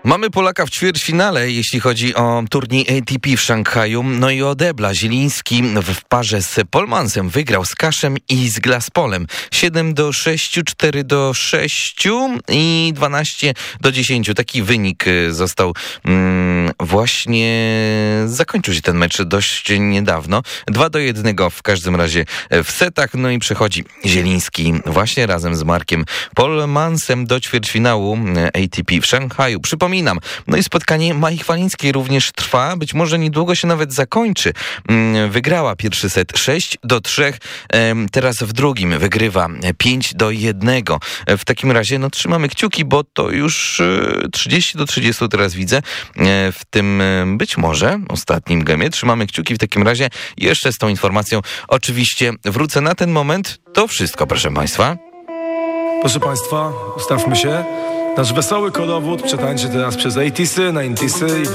Mamy Polaka w ćwierćfinale, jeśli chodzi o turniej ATP w Szanghaju. No i Odebla Zieliński w parze z Polmansem wygrał z Kaszem i z Glaspolem. 7-6, 4-6 i 12-10. Taki wynik został właśnie... Zakończył się ten mecz dość niedawno. 2-1 w każdym razie w setach. No i przechodzi Zieliński właśnie razem z Markiem Polmansem do ćwierćfinału ATP w Szanghaju. Przypominam, no i spotkanie Mai Chwalińskiej również trwa. Być może niedługo się nawet zakończy. Wygrała pierwszy set 6-3. Teraz w drugim wygrywa 5-1. W takim razie no trzymamy kciuki, bo to już 30-30 teraz widzę. W tym być może ostatnim gemie. Trzymamy kciuki w takim razie. Jeszcze z tą informacją oczywiście wrócę na ten moment. To wszystko, proszę Państwa. Proszę Państwa, ustawmy się. Nasz wesoły korowód przetańczy teraz przez 80sy, 90sy i